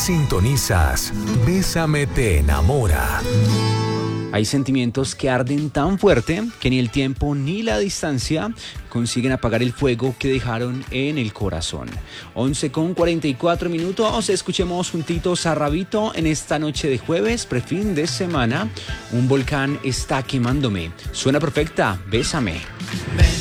Sintonizas Bésame te enamora. Hay sentimientos que arden tan fuerte que ni el tiempo ni la distancia consiguen apagar el fuego que dejaron en el corazón. 11:44. Escuchemos juntitos a Rabito en esta noche de jueves, prefin de semana. Un volcán está quemándome. Suena perfecta, Bésame.